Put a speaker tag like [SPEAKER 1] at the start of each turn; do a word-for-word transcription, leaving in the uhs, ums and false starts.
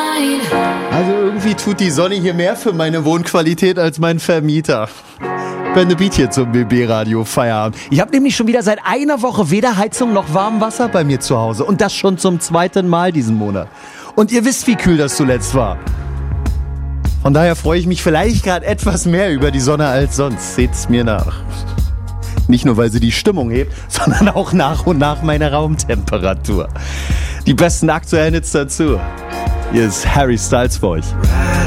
[SPEAKER 1] Also irgendwie tut die Sonne hier mehr für meine Wohnqualität als mein Vermieter. Ben de Beat hier zum B B-Radio Feierabend. Ich habe nämlich schon wieder seit einer Woche weder Heizung noch warmes Wasser bei mir zu Hause. Und das schon zum zweiten Mal diesen Monat. Und ihr wisst, wie kühl das zuletzt war. Von daher freue ich mich vielleicht gerade etwas mehr über die Sonne als sonst. Seht's mir nach. Nicht nur, weil sie die Stimmung hebt, sondern auch nach und nach meine Raumtemperatur. Die besten aktuellen Hits dazu. Hier ist Harry Styles für euch.